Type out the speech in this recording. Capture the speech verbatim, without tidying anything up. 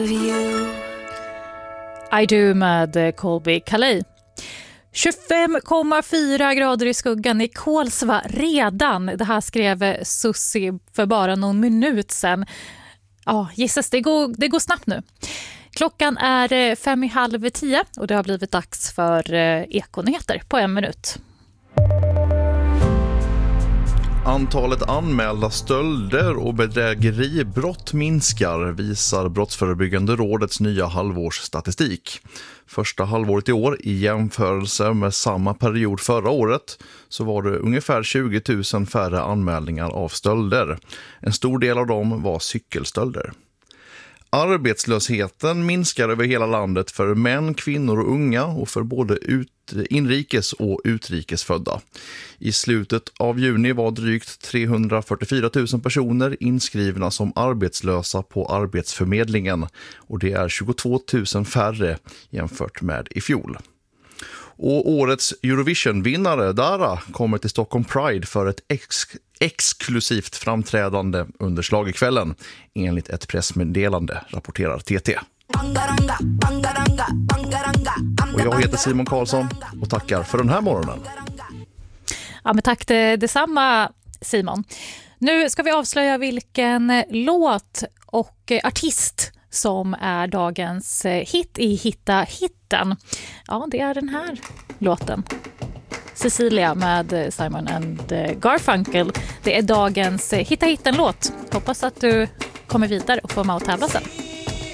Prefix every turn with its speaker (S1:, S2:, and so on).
S1: I do med Colby Calais. tjugofem komma fyra grader i skuggan i Kolsva redan. Det här skrev Susie för bara någon minut sedan. Ja, gissas, det går, det går snabbt nu. Klockan är fem i halv tio och det har blivit dags för Ekonyheter på en minut.
S2: Antalet anmälda stölder och bedrägeribrott minskar, visar Brottsförebyggande rådets nya halvårsstatistik. Första halvåret i år, i jämförelse med samma period förra året, så var det ungefär tjugo tusen färre anmälningar av stölder. En stor del av dem var cykelstölder. Arbetslösheten minskar över hela landet för män, kvinnor och unga och för både ut, inrikes och utrikesfödda. I slutet av juni var drygt trehundrafyrtiofyra tusen personer inskrivna som arbetslösa på Arbetsförmedlingen och det är tjugotvå tusen färre jämfört med i fjol. Och årets Eurovision-vinnare Dara kommer till Stockholm Pride för ett ex- exklusivt framträdande under schlagerkvällen, enligt ett pressmeddelande, rapporterar T T. Och jag heter Simon Karlsson och tackar för den här morgonen.
S1: Ja, men tack det, detsamma Simon. Nu ska vi avslöja vilken låt och artist som är dagens hit i Hitta hitten. Ja, det är den här låten. Cecilia med Simon and Garfunkel. Det är dagens Hitta hitten-låt. Hoppas att du kommer vidare och får med och tävla sen.